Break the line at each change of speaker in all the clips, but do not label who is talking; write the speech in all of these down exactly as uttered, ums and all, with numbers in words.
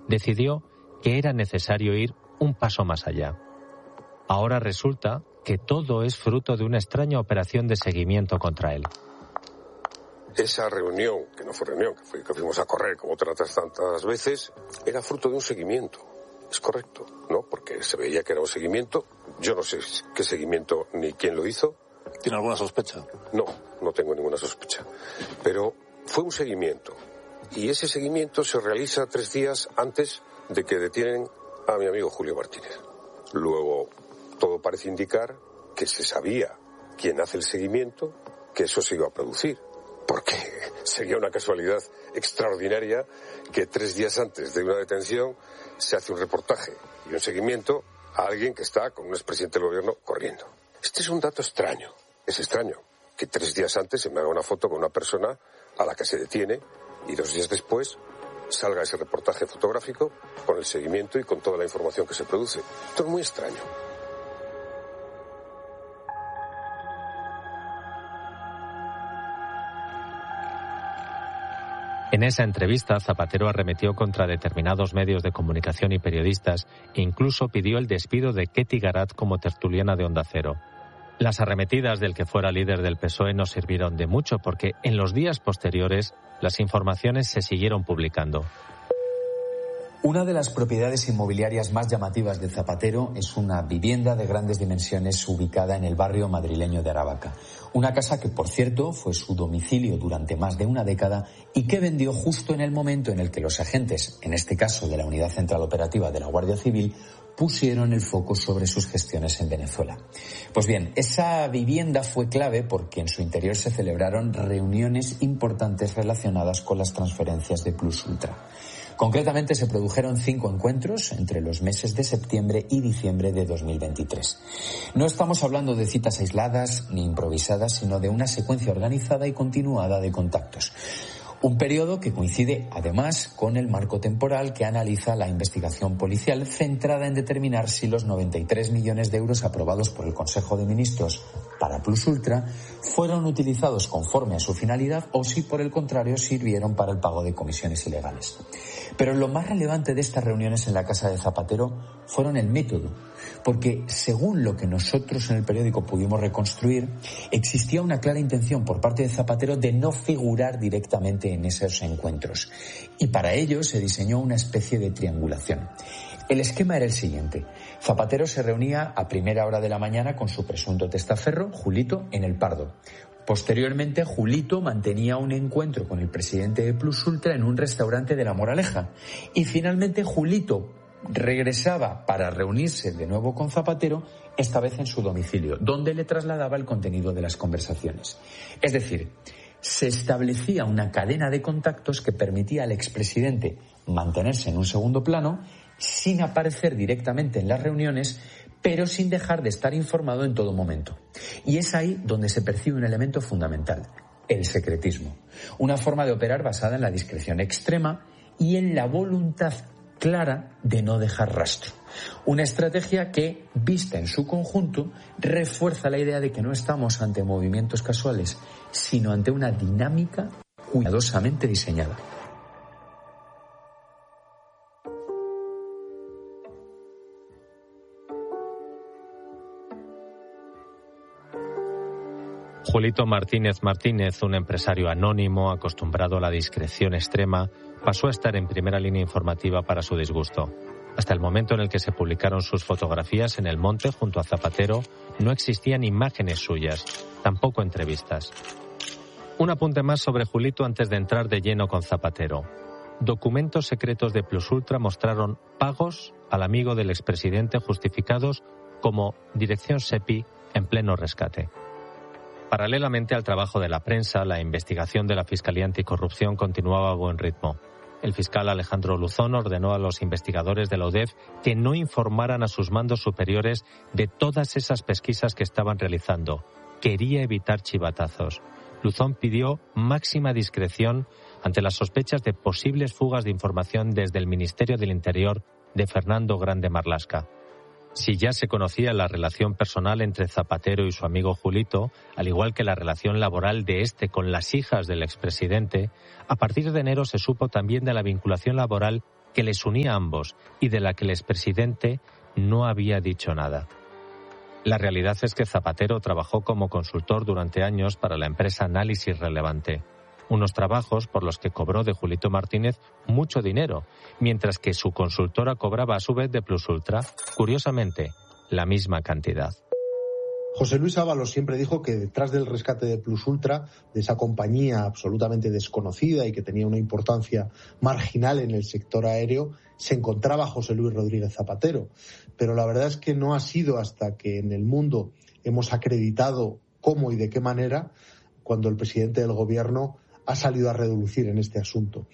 decidió que era necesario ir un paso más allá. Ahora resulta que todo es fruto de una extraña operación de seguimiento contra él.
Esa reunión, que no fue reunión, que, fue, que fuimos a correr como otras tantas veces, era fruto de un seguimiento. Es correcto, ¿no? Porque se veía que era un seguimiento. Yo no sé qué seguimiento ni quién lo hizo.
¿Tiene alguna sospecha?
No, no tengo ninguna sospecha. Pero fue un seguimiento. Y ese seguimiento se realiza tres días antes de que detienen a mi amigo Julio Martínez. Luego, todo parece indicar que se sabía quién hace el seguimiento, que eso se iba a producir. Porque sería una casualidad extraordinaria que tres días antes de una detención se hace un reportaje y un seguimiento a alguien que está con un expresidente del gobierno corriendo. Este es un dato extraño. Es extraño que tres días antes se me haga una foto con una persona a la que se detiene y dos días después salga ese reportaje fotográfico con el seguimiento y con toda la información que se produce. Esto es muy extraño.
En esa entrevista, Zapatero arremetió contra determinados medios de comunicación y periodistas e incluso pidió el despido de Ketty Garat como tertuliana de Onda Cero. Las arremetidas del que fuera líder del P S O E no sirvieron de mucho porque en los días posteriores las informaciones se siguieron publicando.
Una de las propiedades inmobiliarias más llamativas de Zapatero es una vivienda de grandes dimensiones ubicada en el barrio madrileño de Aravaca. Una casa que, por cierto, fue su domicilio durante más de una década y que vendió justo en el momento en el que los agentes, en este caso de la Unidad Central Operativa de la Guardia Civil, pusieron el foco sobre sus gestiones en Venezuela. Pues bien, esa vivienda fue clave porque en su interior se celebraron reuniones importantes relacionadas con las transferencias de Plus Ultra. Concretamente se produjeron cinco encuentros entre los meses de septiembre y diciembre de dos mil veintitrés. No estamos hablando de citas aisladas ni improvisadas, sino de una secuencia organizada y continuada de contactos. Un periodo que coincide, además, con el marco temporal que analiza la investigación policial centrada en determinar si los noventa y tres millones de euros aprobados por el Consejo de Ministros para Plus Ultra fueron utilizados conforme a su finalidad o si, por el contrario, sirvieron para el pago de comisiones ilegales. Pero lo más relevante de estas reuniones en la casa de Zapatero fueron el método, porque según lo que nosotros en el periódico pudimos reconstruir, existía una clara intención por parte de Zapatero de no figurar directamente en esos encuentros. Y para ello se diseñó una especie de triangulación. El esquema era el siguiente. Zapatero se reunía a primera hora de la mañana con su presunto testaferro, Julito, en El Pardo. Posteriormente, Julito mantenía un encuentro con el presidente de Plus Ultra en un restaurante de La Moraleja. Y finalmente, Julito regresaba para reunirse de nuevo con Zapatero, esta vez en su domicilio, donde le trasladaba el contenido de las conversaciones. Es decir, se establecía una cadena de contactos que permitía al expresidente mantenerse en un segundo plano, sin aparecer directamente en las reuniones, pero sin dejar de estar informado en todo momento. Y es ahí donde se percibe un elemento fundamental, el secretismo. Una forma de operar basada en la discreción extrema y en la voluntad clara de no dejar rastro. Una estrategia que, vista en su conjunto, refuerza la idea de que no estamos ante movimientos casuales, sino ante una dinámica cuidadosamente diseñada.
Julito Martínez Martínez, un empresario anónimo acostumbrado a la discreción extrema, pasó a estar en primera línea informativa para su disgusto. Hasta el momento en el que se publicaron sus fotografías en el monte junto a Zapatero, no existían imágenes suyas, tampoco entrevistas. Un apunte más sobre Julito antes de entrar de lleno con Zapatero. Documentos secretos de Plus Ultra mostraron pagos al amigo del expresidente justificados como Dirección SEPI en pleno rescate. Paralelamente al trabajo de la prensa, la investigación de la Fiscalía Anticorrupción continuaba a buen ritmo. El fiscal Alejandro Luzón ordenó a los investigadores de la U D E F que no informaran a sus mandos superiores de todas esas pesquisas que estaban realizando. Quería evitar chivatazos. Luzón pidió máxima discreción ante las sospechas de posibles fugas de información desde el Ministerio del Interior de Fernando Grande Marlaska. Si ya se conocía la relación personal entre Zapatero y su amigo Julito, al igual que la relación laboral de este con las hijas del expresidente, a partir de enero se supo también de la vinculación laboral que les unía a ambos y de la que el expresidente no había dicho nada. La realidad es que Zapatero trabajó como consultor durante años para la empresa Análisis Relevante, unos trabajos por los que cobró de Julito Martínez mucho dinero, mientras que su consultora cobraba a su vez de Plus Ultra, curiosamente, la misma cantidad.
José Luis Ábalos siempre dijo que detrás del rescate de Plus Ultra, de esa compañía absolutamente desconocida y que tenía una importancia marginal en el sector aéreo, se encontraba José Luis Rodríguez Zapatero. Pero la verdad es que no ha sido hasta que en el mundo hemos acreditado cómo y de qué manera cuando el presidente del gobierno ha salido a relucir en este asunto.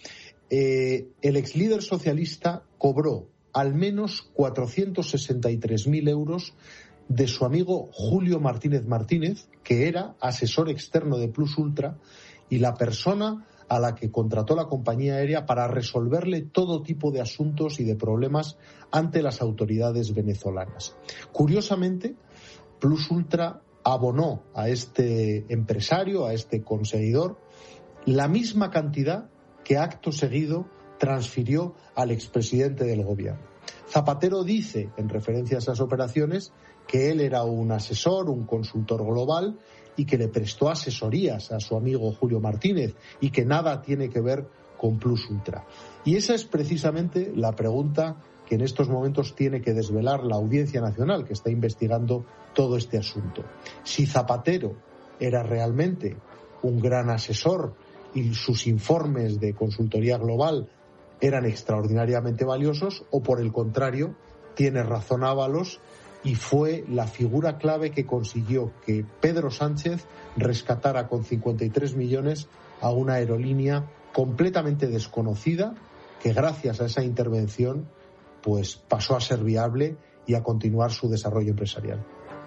Eh, el ex líder socialista cobró al menos cuatrocientos sesenta y tres mil euros de su amigo Julio Martínez Martínez, que era asesor externo de Plus Ultra y la persona a la que contrató la compañía aérea para resolverle todo tipo de asuntos y de problemas ante las autoridades venezolanas. Curiosamente, Plus Ultra abonó a este empresario, a este conseguidor, la misma cantidad que acto seguido transfirió al expresidente del gobierno. Zapatero dice, en referencia a esas operaciones, que él era un asesor, un consultor global y que le prestó asesorías a su amigo Julio Martínez y que nada tiene que ver con Plus Ultra. Y esa es precisamente la pregunta que en estos momentos tiene que desvelar la Audiencia Nacional, que está investigando todo este asunto. Si Zapatero era realmente un gran asesor y sus informes de consultoría global eran extraordinariamente valiosos, o por el contrario, tiene razón Ábalos y fue la figura clave que consiguió que Pedro Sánchez rescatara con cincuenta y tres millones a una aerolínea completamente desconocida que gracias a esa intervención pues pasó a ser viable y a continuar su desarrollo empresarial.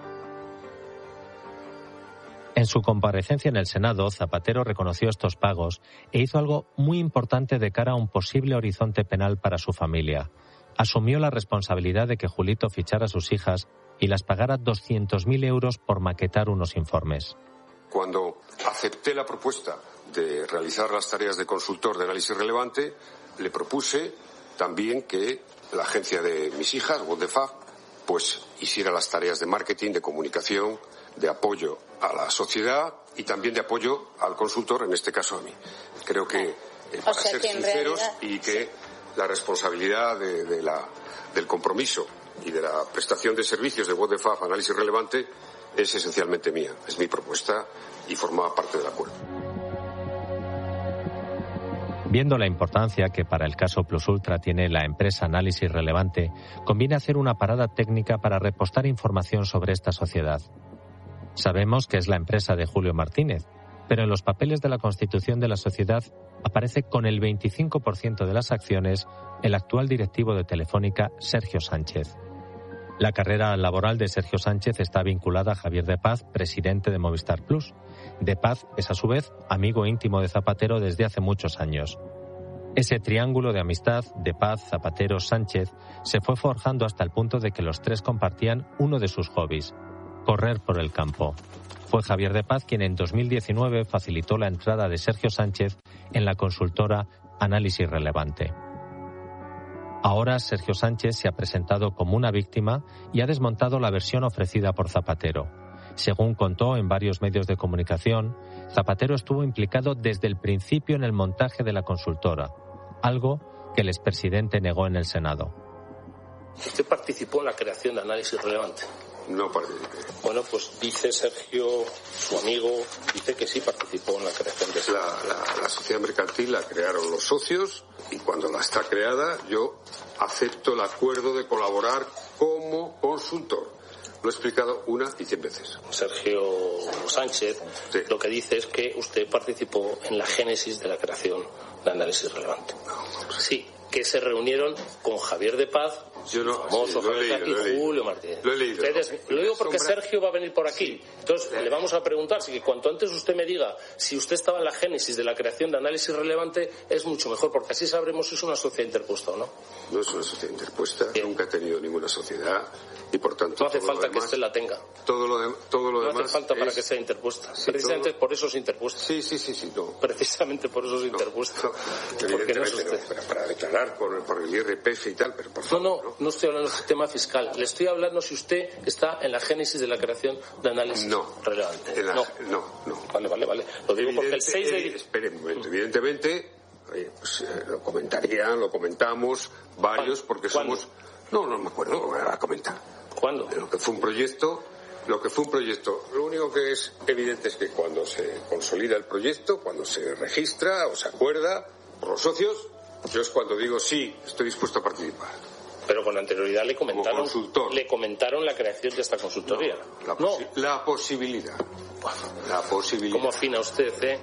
En su comparecencia en el Senado, Zapatero reconoció estos pagos e hizo algo muy importante de cara a un posible horizonte penal para su familia. Asumió la responsabilidad de que Julito fichara a sus hijas y las pagara doscientos mil euros por maquetar unos informes.
Cuando acepté la propuesta de realizar las tareas de consultor de análisis relevante, le propuse también que la agencia de mis hijas, What the Fuck, pues hiciera las tareas de marketing, de comunicación, de apoyo a la sociedad y también de apoyo al consultor, en este caso a mí. Creo que, eh, para o sea, ser que sinceros realidad, y que sí. la responsabilidad de, de la, del compromiso y de la prestación de servicios de What the Fuck, análisis relevante, es esencialmente mía. Es mi propuesta y formaba parte del acuerdo.
Viendo la importancia que para el caso Plus Ultra tiene la empresa Análisis Relevante, conviene hacer una parada técnica para repostar información sobre esta sociedad. Sabemos que es la empresa de Julio Martínez, pero en los papeles de la constitución de la sociedad aparece con el veinticinco por ciento de las acciones el actual directivo de Telefónica, Sergio Sánchez. La carrera laboral de Sergio Sánchez está vinculada a Javier de Paz, presidente de Movistar Plus. De Paz es, a su vez, amigo íntimo de Zapatero desde hace muchos años. Ese triángulo de amistad, de Paz, Zapatero, Sánchez, se fue forjando hasta el punto de que los tres compartían uno de sus hobbies: correr por el campo. Fue Javier de Paz quien en dos mil diecinueve facilitó la entrada de Sergio Sánchez en la consultora Análisis Relevante. Ahora Sergio Sánchez se ha presentado como una víctima y ha desmontado la versión ofrecida por Zapatero. Según contó en varios medios de comunicación, Zapatero estuvo implicado desde el principio en el montaje de la consultora, algo que el expresidente negó en el Senado.
¿Usted participó en la creación de Análisis Relevante?
No participé.
Bueno, pues dice Sergio, su amigo, dice que sí participó en la creación de
la, la, la sociedad mercantil la crearon los socios y cuando la está creada yo acepto el acuerdo de colaborar como consultor. Lo he explicado una y cien veces.
Sergio Sánchez sí. Lo que dice es que usted participó en la génesis de la creación de Análisis Relevante.
No, no,
sí, que se reunieron con Javier de Paz,
yo no,
famoso
sí, lo he
leído, y
lo he
Julio
leído.
Martínez.
Lo he leído.
Ustedes, lo digo porque sombra... Sergio va a venir por aquí. Entonces le vamos a preguntar si que cuanto antes usted me diga si usted estaba en la génesis de la creación de Análisis Relevante es mucho mejor, porque así sabremos si es una sociedad interpuesta o no.
No es una sociedad interpuesta, Bien. Nunca he tenido ninguna sociedad y por tanto
no hace falta
demás,
que usted la tenga.
Todo lo, de, todo lo
no
demás
hace falta
es...
para que sea interpuesta. Sí, Precisamente todo... por eso es interpuesta.
Sí, sí, sí, sí, no.
Precisamente por eso es
no,
interpuesta.
No,
porque no es usted.
No, para, para declarar cobrar por, por el I R P F y tal, pero por favor.
No, no, no, no estoy hablando del tema fiscal. Le estoy hablando si usted está en la génesis de la creación de análisis
no,
relevante.
La,
no,
no, no.
Vale, vale, vale. Lo digo porque el seis de...
Espere un momento. Evidentemente, oye, pues, eh, lo comentarían, lo comentamos varios, porque
¿Cuándo?
somos... No, no me acuerdo, lo voy a comentar.
¿Cuándo?
Lo que fue un proyecto... Lo que fue un proyecto, lo único que es evidente es que cuando se consolida el proyecto, cuando se registra o se acuerda por los socios, yo es cuando digo sí, estoy dispuesto a participar.
Pero con anterioridad le comentaron,
Como consultor.
le comentaron la creación de esta consultoría.
No, la,
no.
posi- la posibilidad. La posibilidad.
¿Cómo afina usted, eh?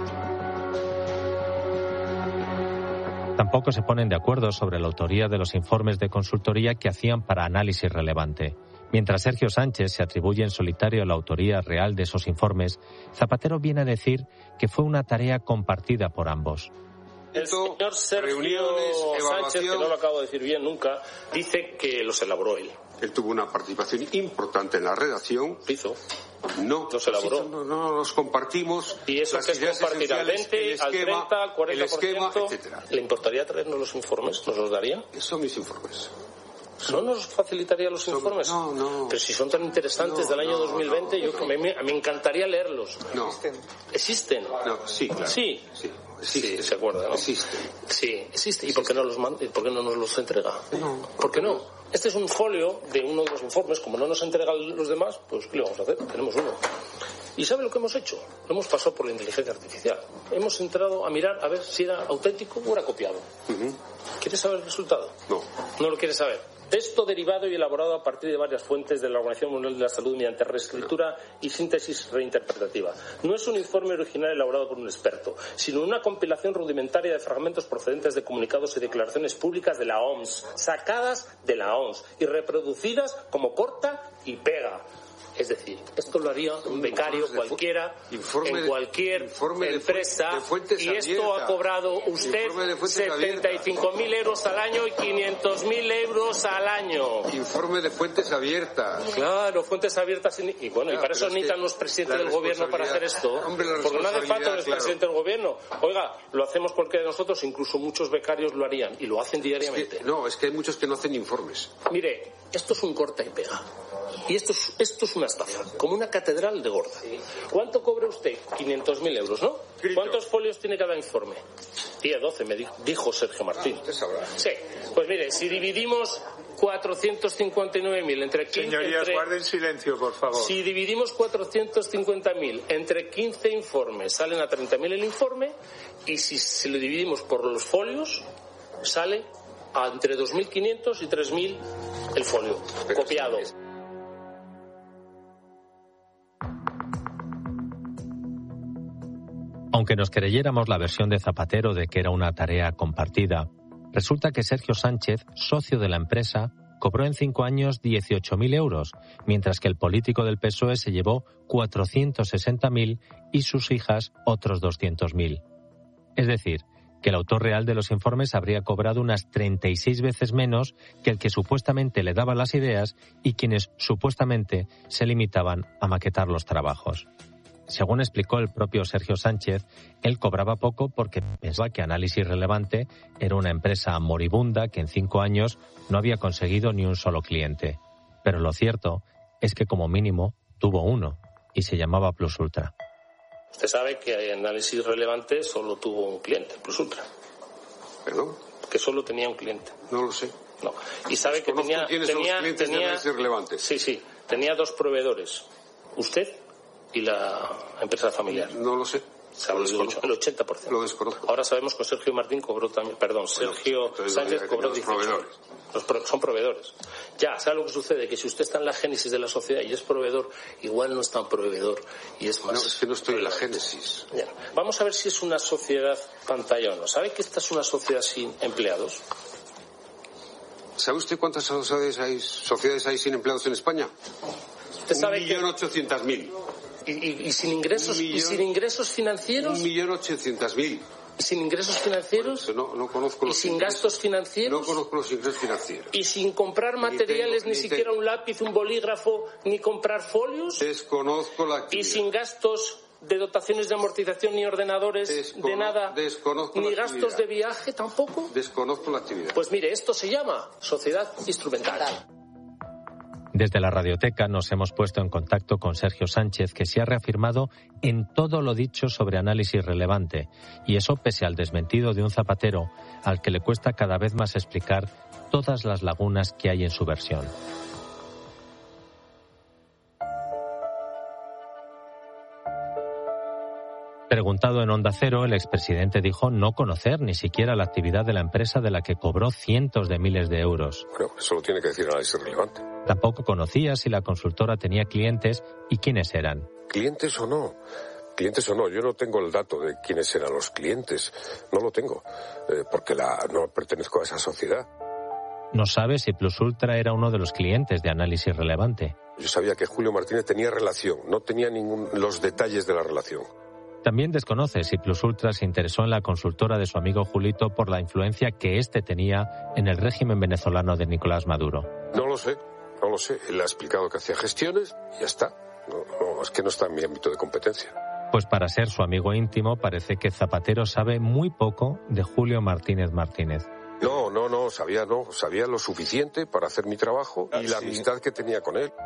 Tampoco se ponen de acuerdo sobre la autoría de los informes de consultoría que hacían para Análisis Relevante. Mientras Sergio Sánchez se atribuye en solitario la autoría real de esos informes, Zapatero viene a decir que fue una tarea compartida por ambos.
El señor Sergio Sánchez, que no lo acabo de decir bien nunca, dice que los elaboró él.
Él tuvo una participación importante en la redacción.
Hizo.
No,
los elaboró.
No, no, los compartimos.
Y eso
las
que es compartir al veinte, al treinta, al cuarenta por ciento.
El esquema, etcétera.
¿Le importaría traernos los informes? ¿Nos los daría?
Son mis informes.
¿No nos facilitaría los
son,
informes?
No, no.
Pero si son tan interesantes no, del año no, dos mil veinte, no, yo no. me, me encantaría leerlos.
No.
¿Existen?
No, sí, claro.
Sí.
Sí.
Sí, se acuerda, ¿no?
Existe.
Sí, existe. ¿Y por qué no los manda, por qué no nos los entrega?
No.
¿Por qué no? Este es un folio de uno de los informes. Como no nos entregan los demás, pues ¿qué le vamos a hacer? Tenemos uno. ¿Y sabe lo que hemos hecho? Lo hemos pasado por la inteligencia artificial. Hemos entrado a mirar a ver si era auténtico o era copiado. Uh-huh. ¿Quieres saber el resultado?
No.
¿No lo quieres saber? Texto derivado y elaborado a partir de varias fuentes de la Organización Mundial de la Salud mediante reescritura y síntesis reinterpretativa. No es un informe original elaborado por un experto, sino una compilación rudimentaria de fragmentos procedentes de comunicados y declaraciones públicas de la O M S, sacadas de la O M S y reproducidas como corta y pega. Es decir, esto lo haría un becario cualquiera en cualquier empresa y esto ha cobrado usted setenta y cinco mil euros al año y quinientos mil euros al año.
Informe de fuentes abiertas.
Claro, fuentes abiertas. Y, y bueno, claro, y para eso necesitan los presidentes del gobierno para hacer esto.
Hombre,
porque no hace falta los
claro.
presidentes del gobierno. Oiga, lo hacemos cualquiera de nosotros, incluso muchos becarios lo harían y lo hacen diariamente.
Es que, no, es que hay muchos que no hacen informes.
Mire, esto es un corta y pega. Y esto es, esto es una estafa, como una catedral de gorda. ¿Cuánto cobra usted? quinientos mil euros, ¿no? ¿Cuántos folios tiene cada informe? diez, doce, me dijo Sergio Martín.
Ah, usted sabrá.
Sí, pues mire, si dividimos cuatrocientos cincuenta y nueve mil entre quince...
Señorías,
entre,
guarden silencio, por favor.
Si dividimos cuatrocientos cincuenta mil entre quince informes, salen a treinta mil el informe, y si, si lo dividimos por los folios, sale a entre dos mil quinientos y tres mil el folio, Pero copiado. Es...
Aunque nos creyéramos la versión de Zapatero de que era una tarea compartida, resulta que Sergio Sánchez, socio de la empresa, cobró en cinco años dieciocho mil euros, mientras que el político del P S O E se llevó cuatrocientos sesenta mil y sus hijas otros doscientos mil. Es decir, que el autor real de los informes habría cobrado unas treinta y seis veces menos que el que supuestamente le daba las ideas y quienes supuestamente se limitaban a maquetar los trabajos. Según explicó el propio Sergio Sánchez, él cobraba poco porque pensaba que Análisis Relevante era una empresa moribunda que en cinco años no había conseguido ni un solo cliente. Pero lo cierto es que como mínimo tuvo uno y se llamaba Plus Ultra.
Usted sabe que Análisis Relevante solo tuvo un cliente, Plus Ultra.
¿Perdón?
Que solo tenía un cliente.
No lo sé.
No. Y sabe que tenía...
¿Quiénes
tenía,
son los clientes
tenía,
de Análisis Relevante?
Sí, sí. Tenía dos proveedores. Usted y la empresa familiar.
No lo sé.
Lo el ochenta por ciento.
Lo desconozco.
Ahora sabemos que Sergio Martín cobró también, perdón, Sergio bueno, Sánchez cobró
los
dieciocho.
Proveedores.
Los pro, son proveedores. Ya, ¿sabe lo que sucede? Que si usted está en la génesis de la sociedad y es proveedor, igual no es tan proveedor y es más...
No, es que no estoy en la génesis.
Ya. Vamos a ver si es una sociedad pantalla o no. ¿Sabe que esta es una sociedad sin empleados?
¿Sabe usted cuántas sociedades hay, sociedades hay sin empleados en España?
¿Usted sabe
Un millón ochocientas mil.
¿Y, y, y sin ingresos
millón,
y sin ingresos financieros?
Un millón ochocientas mil.
¿Y sin ingresos financieros?
Bueno, no, no conozco los
¿Y sin
ingresos,
gastos financieros?
No conozco los ingresos financieros.
¿Y sin comprar materiales, ni, tengo, ni, ni siquiera tengo. un lápiz, un bolígrafo, ni comprar folios?
Desconozco la actividad.
¿Y sin gastos de dotaciones de amortización, ni ordenadores,
Descono
de nada, ni gastos de viaje tampoco.
Desconozco la actividad.
Pues mire, esto se llama sociedad instrumental.
Desde la Radioteca nos hemos puesto en contacto con Sergio Sánchez, que se ha reafirmado en todo lo dicho sobre análisis relevante, y eso pese al desmentido de un Zapatero al que le cuesta cada vez más explicar todas las lagunas que hay en su versión. Preguntado en Onda Cero, el expresidente dijo no conocer ni siquiera la actividad de la empresa de la que cobró cientos de miles de euros.
Bueno, eso lo tiene que decir análisis relevante.
Tampoco conocía si la consultora tenía clientes y quiénes eran.
¿Clientes o no? Clientes o no, yo no tengo el dato de quiénes eran los clientes. No lo tengo, eh, porque la, no pertenezco a esa sociedad.
No sabe si Plus Ultra era uno de los clientes de análisis relevante.
Yo sabía que Julio Martínez tenía relación, no tenía ningún los detalles de la relación.
También desconoce si Plus Ultra se interesó en la consultora de su amigo Julito por la influencia que éste tenía en el régimen venezolano de Nicolás Maduro.
No lo sé, no lo sé. Él ha explicado que hacía gestiones y ya está. No, no, es que no está en mi ámbito de competencia.
Pues para ser su amigo íntimo parece que Zapatero sabe muy poco de Julio Martínez Martínez.
No, no, no, sabía no, sabía lo suficiente para hacer mi trabajo y la sí. amistad que tenía con él.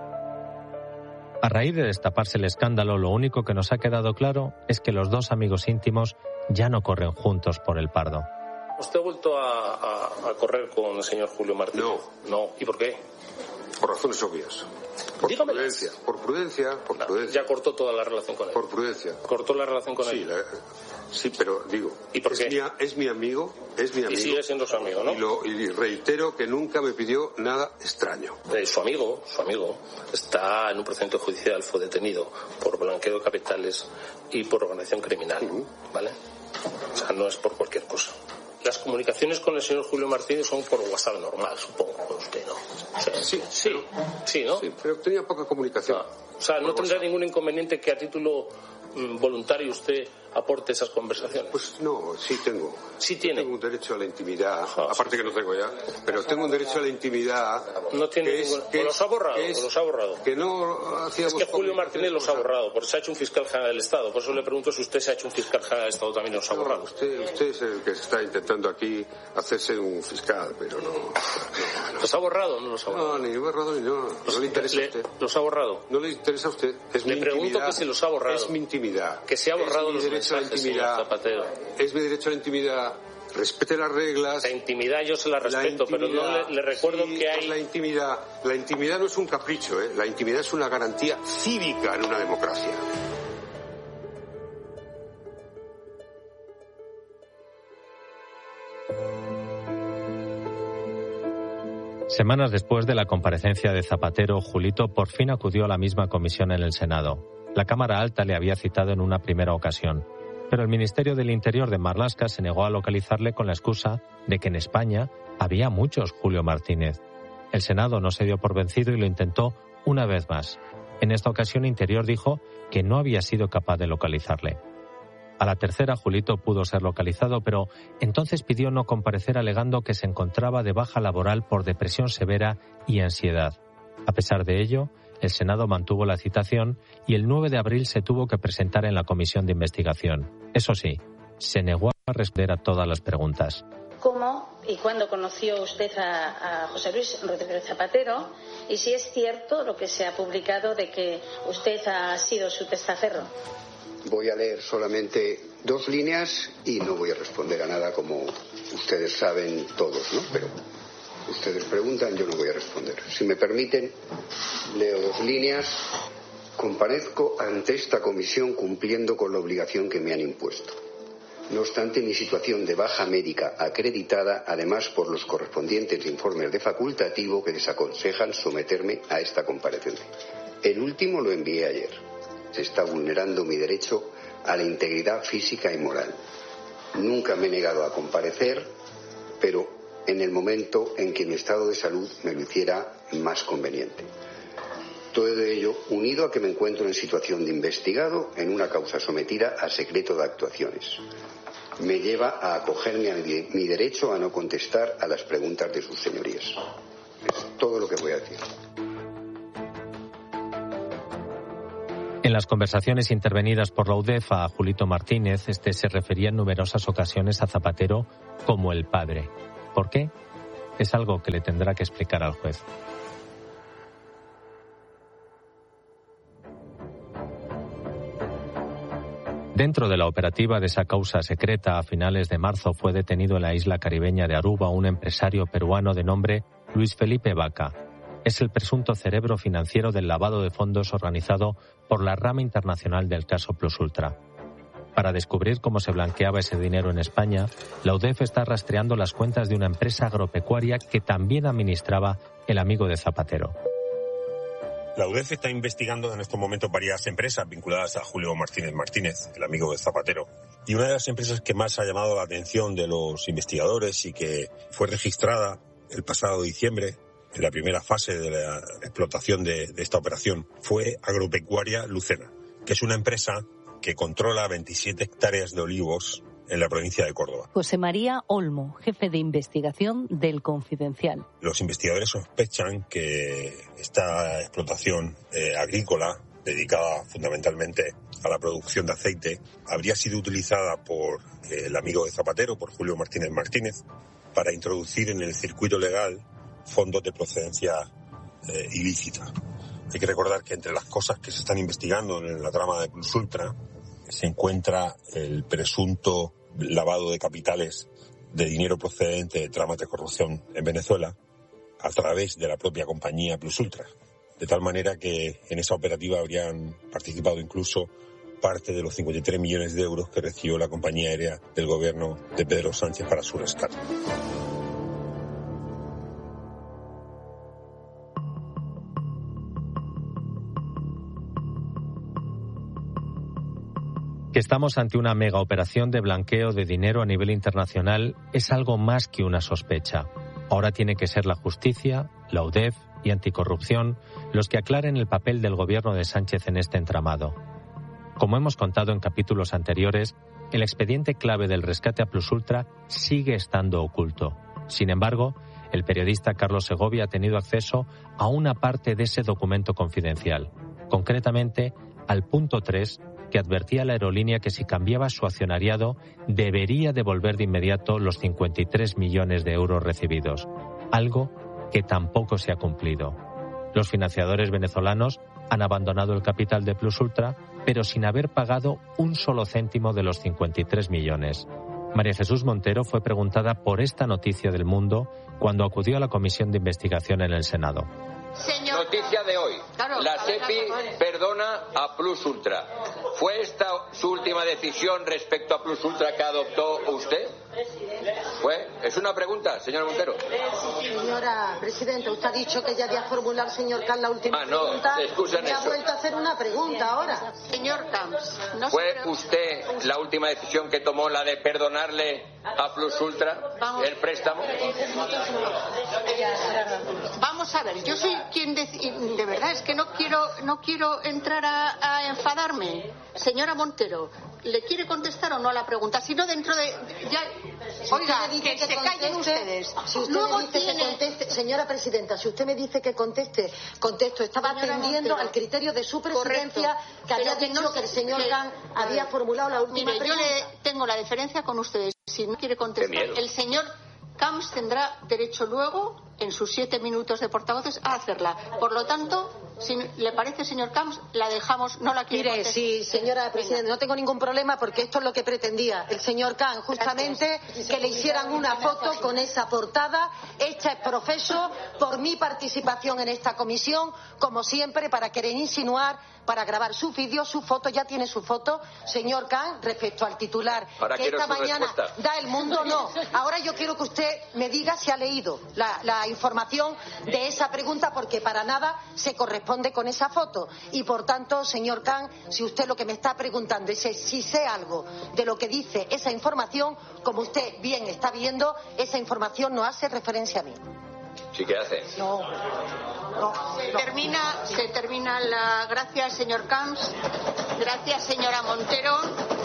A raíz de destaparse el escándalo, lo único que nos ha quedado claro es que los dos amigos íntimos ya no corren juntos por el Pardo.
¿Usted ha vuelto a, a, a correr con el señor Julio Martínez?
No.
No. ¿Y por qué?
Por razones obvias. Por
Dígamelas.
prudencia, por prudencia, por
No,
prudencia.
Ya cortó toda la relación con él.
Por prudencia.
¿Cortó la relación con
sí,
él?
La, sí, pero digo,
¿Y por
es,
qué?
Mi, es mi amigo, es mi amigo.
Y sigue siendo su amigo, ¿no?
Y, lo, y reitero que nunca me pidió nada extraño.
Eh, su amigo, su amigo, está en un procedimiento judicial, fue detenido por blanqueo de capitales y por organización criminal, uh-huh. ¿vale? O sea, no es por cualquier cosa. Las comunicaciones con el señor Julio Martínez son por WhatsApp normal, supongo, con usted, ¿no? O sea, sí, sí, pero, sí, ¿no?
Sí, pero tenía poca comunicación.
Ah, o sea, no tendrá ningún inconveniente que a título mm, voluntario usted aporte esas conversaciones.
Pues no, sí tengo.
Sí tiene.
Tengo un derecho a la intimidad,
ah,
aparte
sí.
que no tengo ya, pero tengo un derecho a la intimidad.
No tiene
que
ningún...
es, que
o los ha borrado,
es,
o los ha borrado.
Que no hacíamos...
Es que Julio Martínez los ha borrado, porque se ha hecho un fiscal general del Estado. Por eso le pregunto si usted se ha hecho un fiscal general del Estado también los ha borrado.
No, usted, usted es el que está intentando aquí hacerse un fiscal, pero no... no, no.
¿Los ha borrado o no los ha borrado?
No, ni borrado ni no. No le interesa
le,
a usted.
¿Los ha borrado?
No le interesa a usted. Es
le
mi
pregunto
intimidad.
Que si los ha borrado.
Es mi intimidad.
Que se ha borrado
es mi
los
derecho
mensajes,
a la intimidad.
Zapatero.
Es mi derecho a la intimidad. Respete las reglas.
La intimidad yo se la respeto, la pero no le, le recuerdo
sí,
que hay...
La intimidad, la intimidad no es un capricho, ¿eh? La intimidad es una garantía cívica en una democracia.
Semanas después de la comparecencia de Zapatero, Julito por fin acudió a la misma comisión en el Senado. La Cámara Alta le había citado en una primera ocasión, pero el Ministerio del Interior de Marlaska se negó a localizarle con la excusa de que en España había muchos Julio Martínez. El Senado no se dio por vencido y lo intentó una vez más. En esta ocasión, Interior dijo que no había sido capaz de localizarle. A la tercera, Julito pudo ser localizado, pero entonces pidió no comparecer alegando que se encontraba de baja laboral por depresión severa y ansiedad. A pesar de ello, el Senado mantuvo la citación y el nueve de abril se tuvo que presentar en la comisión de investigación. Eso sí, se negó a responder a todas las preguntas.
¿Cómo y cuándo conoció usted a, a José Luis Rodríguez Zapatero? Y si es cierto lo que se ha publicado de que usted ha sido su testaferro.
Voy a leer solamente dos líneas y no voy a responder a nada, como ustedes saben todos, ¿no? Pero ustedes preguntan, yo no voy a responder. Si me permiten, leo dos líneas. Comparezco ante esta comisión cumpliendo con la obligación que me han impuesto. No obstante, mi situación de baja médica acreditada, además por los correspondientes informes de facultativo que desaconsejan someterme a esta comparecencia. El último lo envié ayer. Se está vulnerando mi derecho a la integridad física y moral. Nunca me he negado a comparecer, pero en el momento en que mi estado de salud me lo hiciera más conveniente. Todo ello unido a que me encuentro en situación de investigado en una causa sometida a secreto de actuaciones. Me lleva a acogerme a mi, mi derecho a no contestar a las preguntas de sus señorías. Es todo lo que voy a decir.
En las conversaciones intervenidas por la U D E F a Julito Martínez, este se refería en numerosas ocasiones a Zapatero como el padre. ¿Por qué? Es algo que le tendrá que explicar al juez. Dentro de la operativa de esa causa secreta, a finales de marzo fue detenido en la isla caribeña de Aruba un empresario peruano de nombre Luis Felipe Vaca. Es el presunto cerebro financiero del lavado de fondos organizado por la rama internacional del caso Plus Ultra. Para descubrir cómo se blanqueaba ese dinero en España, la U D E F está rastreando las cuentas de una empresa agropecuaria que también administraba el amigo de Zapatero.
La U D E F está investigando en estos momentos varias empresas vinculadas a Julio Martínez Martínez, el amigo de Zapatero. Y una de las empresas que más ha llamado la atención de los investigadores y que fue registrada el pasado diciembre, en la primera fase de la explotación de, de esta operación, fue Agropecuaria Lucena, que es una empresa que controla veintisiete hectáreas de olivos en la provincia de Córdoba.
José María Olmo, jefe de investigación del Confidencial.
Los investigadores sospechan que esta explotación eh, agrícola, dedicada fundamentalmente a la producción de aceite, habría sido utilizada por eh, el amigo de Zapatero, por Julio Martínez Martínez, para introducir en el circuito legal fondos de procedencia eh, ilícita. Hay que recordar que entre las cosas que se están investigando en la trama de Plus Ultra se encuentra el presunto lavado de capitales de dinero procedente de tramas de corrupción en Venezuela a través de la propia compañía Plus Ultra. De tal manera que en esa operativa habrían participado incluso parte de los cincuenta y tres millones de euros que recibió la compañía aérea del gobierno de Pedro Sánchez para su rescate.
Que estamos ante una mega operación de blanqueo de dinero a nivel internacional es algo más que una sospecha. Ahora tiene que ser la justicia, la U D E F y Anticorrupción los que aclaren el papel del gobierno de Sánchez en este entramado. Como hemos contado en capítulos anteriores, el expediente clave del rescate a Plus Ultra sigue estando oculto. Sin embargo, el periodista Carlos Segovia ha tenido acceso a una parte de ese documento confidencial, concretamente al punto tres, que advertía a la aerolínea que si cambiaba su accionariado debería devolver de inmediato los cincuenta y tres millones de euros recibidos, algo que tampoco se ha cumplido. Los financiadores venezolanos han abandonado el capital de Plus Ultra, pero sin haber pagado un solo céntimo de los cincuenta y tres millones. María Jesús Montero fue preguntada por esta noticia del Mundo cuando acudió a la comisión de investigación en el Senado.
Señor... Noticia de hoy. Claro, la SEPI perdona a Plus Ultra. ¿Fue esta su última decisión respecto a Plus Ultra que adoptó usted? ¿Fue? Es una pregunta, señora Montero.
Señora Presidenta, usted ha dicho que ya había formulado el señor Camps la última
ah, no,
pregunta.
Excusen
me
eso.
ha vuelto a hacer una pregunta ahora. Señor Camps, no
¿fue usted la última decisión que tomó, la de perdonarle a Plus Ultra Vamos. el préstamo?
Vamos a ver, yo soy quien de, de verdad es que no quiero no quiero entrar a, a enfadarme. Señora Montero, ¿le quiere contestar o no a la pregunta? Si no, dentro de... Ya, si oiga, que, que se callen ustedes. Si usted Luego me dice tiene... que conteste... Señora Presidenta, si usted me dice que conteste, contesto. Estaba señora atendiendo Montero. Al criterio de su presidencia. Correcto. Que había dicho que, no, que el señor que, Camps que, había formulado la última mire, pregunta. Yo le tengo la deferencia con ustedes. Si no quiere contestar, el señor Camps tendrá derecho luego, en sus siete minutos de portavoces, a hacerla. Por lo tanto, si le parece, señor Camps, la dejamos, no la quiere Mire, sí, señora Presidenta, no tengo ningún problema porque esto es lo que pretendía el señor Camps, justamente que le hicieran una foto con esa portada hecha es profeso por mi participación en esta comisión, como siempre, para querer insinuar, para grabar su vídeo, su foto, ya tiene su foto, señor Camps, respecto al titular
Ahora
que esta mañana
respuesta.
da El Mundo, no. Ahora yo quiero que usted me diga si ha leído la, la información de esa pregunta, porque para nada se corresponde con esa foto. Y por tanto, señor Camps, si usted lo que me está preguntando es si sé algo de lo que dice esa información, como usted bien está viendo, esa información no hace referencia a mí.
¿Sí que hace?
No. No, se no. termina, se termina la... Gracias, señor Camps. Gracias, señora Montero.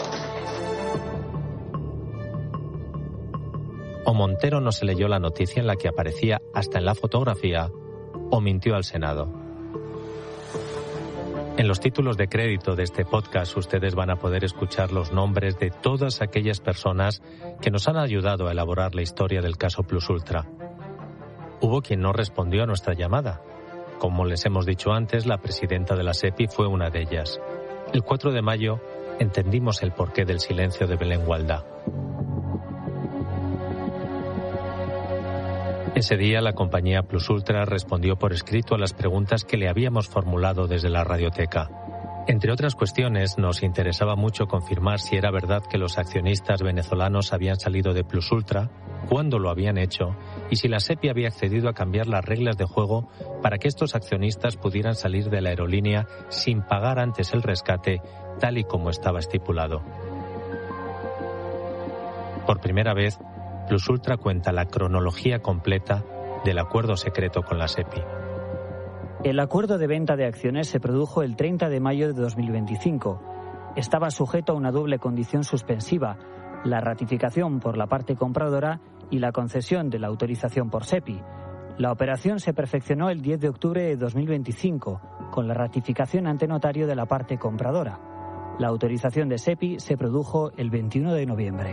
O Montero no se leyó la noticia en la que aparecía hasta en la fotografía, o mintió al Senado. En los títulos de crédito de este podcast ustedes van a poder escuchar los nombres de todas aquellas personas que nos han ayudado a elaborar la historia del caso Plus Ultra. Hubo quien no respondió a nuestra llamada. Como les hemos dicho antes, la presidenta de la SEPI fue una de ellas. El cuatro de mayo entendimos el porqué del silencio de Belén Gualdá. Ese día la compañía Plus Ultra respondió por escrito a las preguntas que le habíamos formulado desde la radioteca. Entre otras cuestiones, nos interesaba mucho confirmar si era verdad que los accionistas venezolanos habían salido de Plus Ultra, cuándo lo habían hecho y si la SEPI había accedido a cambiar las reglas de juego para que estos accionistas pudieran salir de la aerolínea sin pagar antes el rescate, tal y como estaba estipulado. Por primera vez, Plus Ultra cuenta la cronología completa del acuerdo secreto con la SEPI.
El acuerdo de venta de acciones se produjo el treinta de mayo de dos mil veinticinco. Estaba sujeto a una doble condición suspensiva, la ratificación por la parte compradora y la concesión de la autorización por SEPI. La operación se perfeccionó el diez de octubre de dos mil veinticinco, con la ratificación ante notario de la parte compradora. La autorización de SEPI se produjo el veintiuno de noviembre.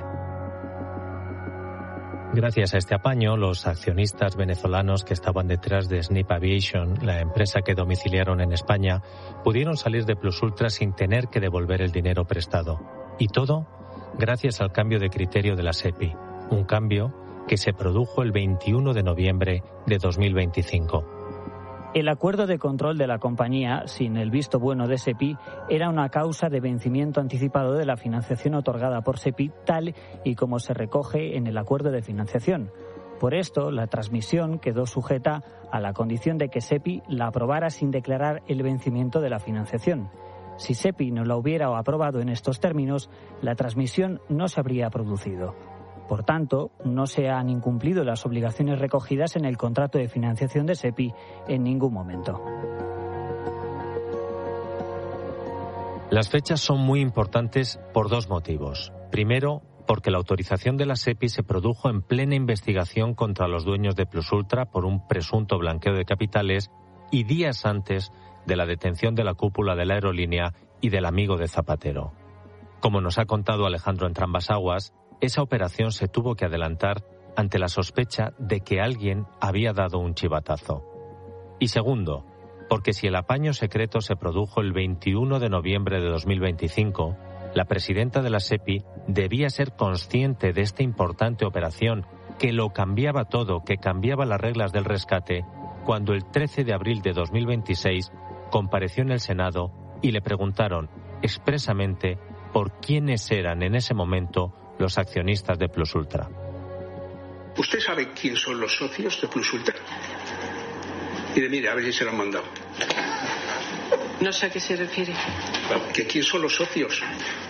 Gracias a este apaño, los accionistas venezolanos que estaban detrás de Snip Aviation, la empresa que domiciliaron en España, pudieron salir de Plus Ultra sin tener que devolver el dinero prestado. Y todo gracias al cambio de criterio de la SEPI, un cambio que se produjo el veintiuno de noviembre de dos mil veinticinco.
El acuerdo de control de la compañía, sin el visto bueno de SEPI, era una causa de vencimiento anticipado de la financiación otorgada por SEPI, tal y como se recoge en el acuerdo de financiación. Por esto, la transmisión quedó sujeta a la condición de que SEPI la aprobara sin declarar el vencimiento de la financiación. Si SEPI no la hubiera aprobado en estos términos, la transmisión no se habría producido. Por tanto, no se han incumplido las obligaciones recogidas en el contrato de financiación de SEPI en ningún momento.
Las fechas son muy importantes por dos motivos. Primero, porque la autorización de la SEPI se produjo en plena investigación contra los dueños de Plus Ultra por un presunto blanqueo de capitales y días antes de la detención de la cúpula de la aerolínea y del amigo de Zapatero. Como nos ha contado Alejandro Entrambas-Aguas, esa operación se tuvo que adelantar ante la sospecha de que alguien había dado un chivatazo. Y segundo, porque si el apaño secreto se produjo el veintiuno de noviembre de dos mil veinticinco, la presidenta de la SEPI debía ser consciente de esta importante operación que lo cambiaba todo, que cambiaba las reglas del rescate, cuando el trece de abril de dos mil veintiséis compareció en el Senado y le preguntaron expresamente por quiénes eran en ese momento los accionistas de Plus Ultra.
¿Usted sabe quién son los socios de Plus Ultra? Mire, mire, a ver si se lo han mandado.
No sé a qué se refiere.
¿Que quién son los socios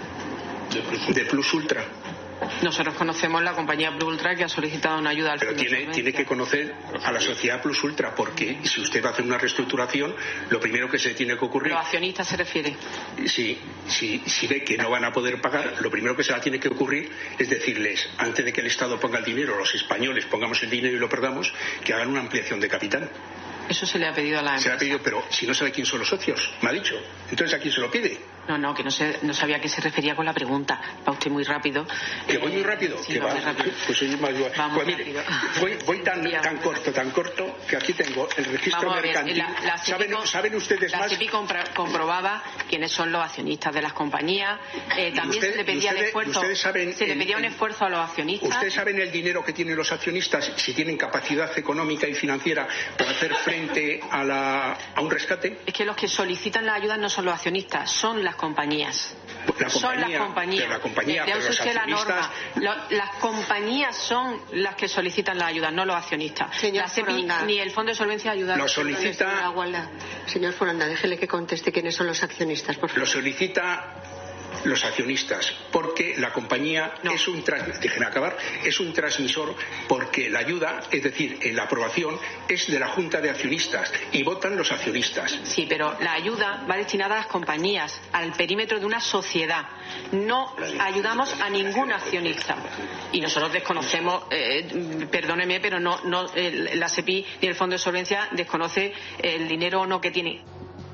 de Plus Ultra?
Nosotros conocemos la compañía Plus Ultra que ha solicitado una ayuda al
Pero tiene, tiene que conocer a la sociedad Plus Ultra, porque si usted va a hacer una reestructuración, lo primero que se tiene que ocurrir...
¿Los accionistas se refiere?
Sí, si, si ve que no van a poder pagar, lo primero que se va a tiene que ocurrir es decirles, antes de que el Estado ponga el dinero, los españoles pongamos el dinero y lo perdamos, que hagan una ampliación de capital.
Eso se le ha pedido a la empresa.
Se le ha pedido, pero si no sabe quién son los socios, me ha dicho. Entonces, ¿a quién se lo pide?
No, no, que no, sé, no sabía a qué se refería con la pregunta. Va usted muy rápido.
¿Que voy muy rápido?
Sí,
que
va
va
muy rápido.
Pues soy más igual.
Va muy
Pues mire, voy, voy tan, tan corto, tan corto, que aquí tengo el registro
Vamos a ver,
mercantil.
la, la
¿Saben,
com-
¿Saben ustedes
la
más?
La SEPI comprobaba quiénes son los accionistas de las compañías. Eh, también
usted,
se le pedía
ustedes,
el esfuerzo.
Ustedes saben
se le
el,
pedía un esfuerzo a los accionistas.
¿Ustedes saben el dinero que tienen los accionistas, si tienen capacidad económica y financiera para hacer frente a, la, a un rescate?
Es que los que solicitan la ayuda no son los accionistas, son las compañías.
La compañía,
son las compañías.
Pero la compañía,
Lea
pero los
usted la
accionistas...
norma. Lo, las compañías son las que solicitan la ayuda, no los accionistas.
Señor
la SEPI
Foronda.
ni el Fondo de Solvencia ayuda.
Lo solicita...
Señor Foronda, déjele que conteste quiénes son los accionistas, por favor.
Lo solicita los accionistas, porque la compañía no. es un trans... déjenme acabar, es un transmisor, porque la ayuda, es decir, la aprobación es de la Junta de Accionistas y votan los accionistas.
Sí, pero la ayuda va destinada a las compañías, al perímetro de una sociedad. No ayudamos a ningún accionista. Y nosotros desconocemos, eh, perdóneme, pero no, no eh, la SEPI ni el Fondo de Solvencia desconoce el dinero o no que tiene.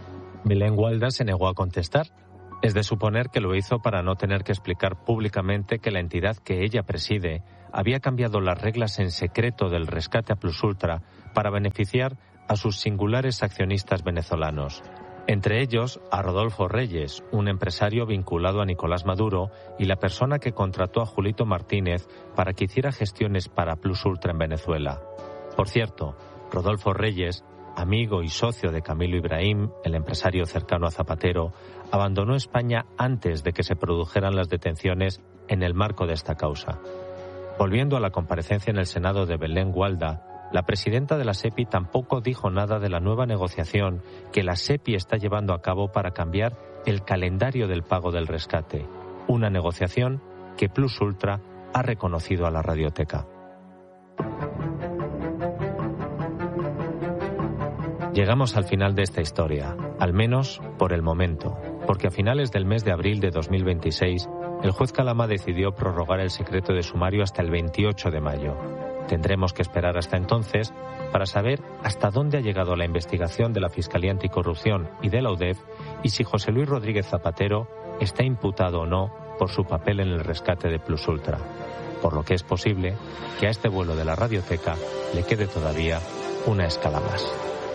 Belén Gualda se negó a contestar. Es de suponer que lo hizo para no tener que explicar públicamente que la entidad que ella preside había cambiado las reglas en secreto del rescate a Plus Ultra para beneficiar a sus singulares accionistas venezolanos. Entre ellos, a Rodolfo Reyes, un empresario vinculado a Nicolás Maduro y la persona que contrató a Julito Martínez para que hiciera gestiones para Plus Ultra en Venezuela. Por cierto, Rodolfo Reyes, amigo y socio de Camilo Ibrahim, el empresario cercano a Zapatero, abandonó España antes de que se produjeran las detenciones en el marco de esta causa. Volviendo a la comparecencia en el Senado de Belén Gualda, la presidenta de la SEPI tampoco dijo nada de la nueva negociación que la SEPI está llevando a cabo para cambiar el calendario del pago del rescate, una negociación que Plus Ultra ha reconocido a la Radioteca. Llegamos al final de esta historia, al menos por el momento, porque a finales del mes de abril de dos mil veintiséis, el juez Calama decidió prorrogar el secreto de sumario hasta el veintiocho de mayo. Tendremos que esperar hasta entonces para saber hasta dónde ha llegado la investigación de la Fiscalía Anticorrupción y de la U D E F y si José Luis Rodríguez Zapatero está imputado o no por su papel en el rescate de Plus Ultra, por lo que es posible que a este vuelo de la Radioteca le quede todavía una escala más.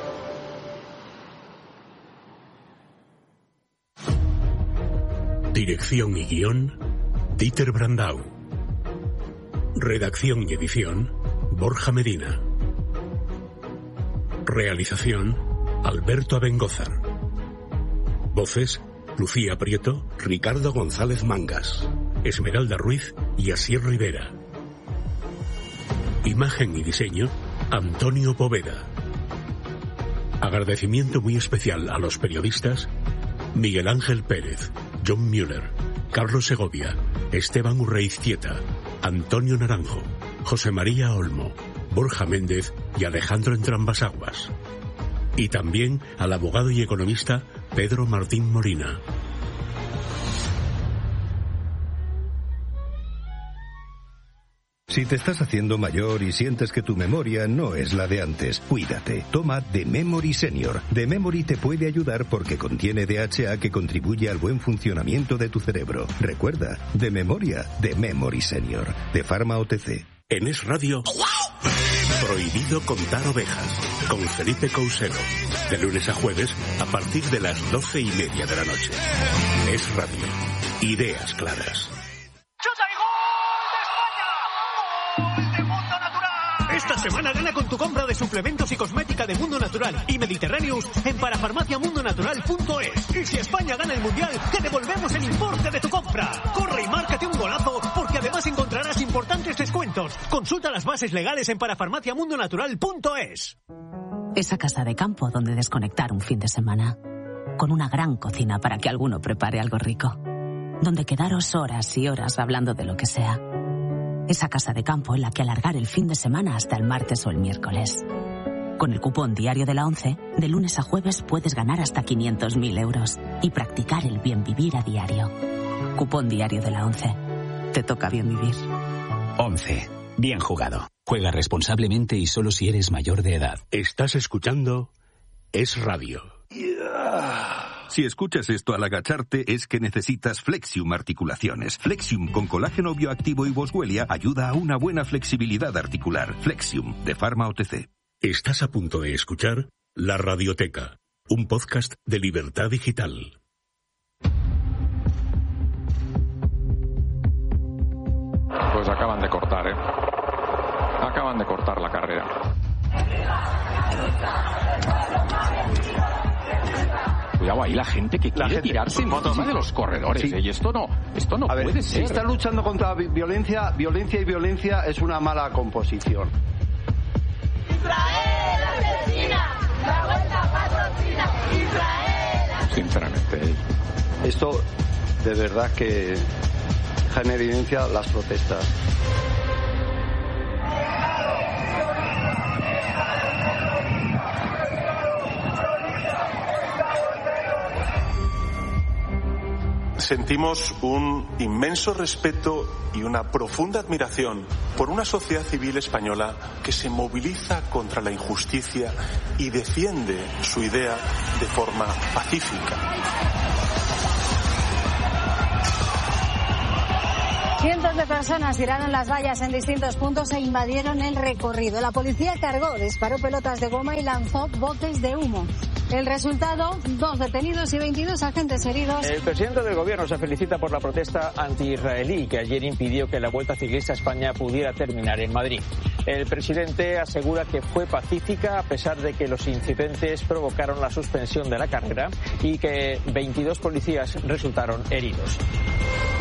Dirección y guión, Dieter Brandau. Redacción y edición, Borja Medina. Realización, Alberto Abengózar. Voces, Lucía Prieto, Ricardo González Mangas, Esmeralda Ruiz y Asier Rivera. Imagen y diseño, Antonio Poveda. Agradecimiento muy especial a los periodistas Miguel Ángel Pérez, John Müller, Carlos Segovia, Esteban Urreiztieta, Antonio Naranjo, José María Olmo, Borja Méndez y Alejandro Entrambasaguas. Y también al abogado y economista Pedro Martín Morina.
Si te estás haciendo mayor y sientes que tu memoria no es la de antes, cuídate. Toma The Memory Senior. The Memory te puede ayudar porque contiene D H A que contribuye al buen funcionamiento de tu cerebro. Recuerda, de memoria, The Memory Senior. De Pharma O T C.
En Es Radio, Prohibido contar ovejas, con Felipe Cousero. De lunes a jueves, a partir de las doce y media de la noche. Es Radio. Ideas claras.
Esta semana gana con tu compra de suplementos y cosmética de Mundo Natural y Mediterráneos en parafarmaciamundonatural punto es. Y si España gana el Mundial, te devolvemos el importe de tu compra. Corre y márcate un golazo, porque además encontrarás importantes descuentos. Consulta las bases legales en parafarmaciamundonatural punto es.
Esa casa de campo donde desconectar un fin de semana. Con una gran cocina para que alguno prepare algo rico. Donde quedaros horas y horas hablando de lo que sea. Esa casa de campo en la que alargar el fin de semana hasta el martes o el miércoles. Con el cupón diario de la ONCE, de lunes a jueves puedes ganar hasta quinientos mil euros y practicar el bien vivir a diario. Cupón diario de la ONCE. Te toca bien vivir.
ONCE. Bien jugado. Juega responsablemente y solo si eres mayor de edad.
Estás escuchando Es Radio.
Yeah. Si escuchas esto al agacharte es que necesitas Flexium Articulaciones. Flexium con colágeno bioactivo y boswellia ayuda a una buena flexibilidad articular. Flexium, de Pharma O T C.
Estás a punto de escuchar La Radioteca, un podcast de Libertad Digital.
Pues acaban de cortar, ¿eh? Acaban de cortar la carrera. Cuidado, ahí la gente que quiere gente, tirarse encima de los corredores, sí. ¿eh? Y esto no, esto no
a
puede
ver,
ser.
Si está luchando contra violencia, violencia y violencia es una mala composición.
Israel asesina, la vuelta patrocina, Israel.
Sinceramente.
Esto de verdad que deja en evidencia las protestas.
Sentimos un inmenso respeto y una profunda admiración
por una sociedad civil española que se moviliza contra la injusticia y defiende su idea de forma pacífica.
Cientos de personas tiraron las vallas en distintos puntos e invadieron el recorrido. La policía cargó, disparó pelotas de goma y lanzó botes de humo. El resultado, dos detenidos y veintidós agentes heridos.
El presidente del gobierno se felicita por la protesta anti-israelí que ayer impidió que la Vuelta Ciclista a España pudiera terminar en Madrid. El presidente asegura que fue pacífica a pesar de que los incidentes provocaron la suspensión de la carrera y que veintidós policías resultaron heridos.